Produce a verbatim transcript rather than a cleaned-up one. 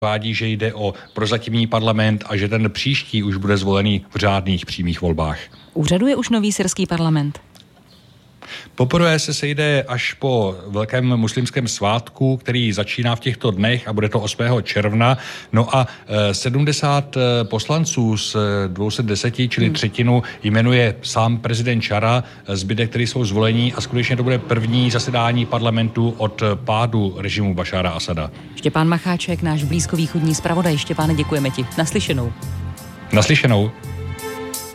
vádí, že jde o prozatímní parlament a že ten příští už bude zvolený v řádných přímých volbách. Úřaduje už nový syrský parlament? Poprvé se sejde až po velkém muslimském svátku, který začíná v těchto dnech a bude to osmého června. No a sedmdesát poslanců z dvě stě deset, čili hmm. třetinu, jmenuje sám prezident Čara, zbytek, který jsou zvolení, a skutečně to bude první zasedání parlamentu od pádu režimu Bašára Asada. Štěpán Macháček, náš blízkovýchodní zpravodaj. Štěpáne, děkujeme ti. Naslyšenou. Naslyšenou.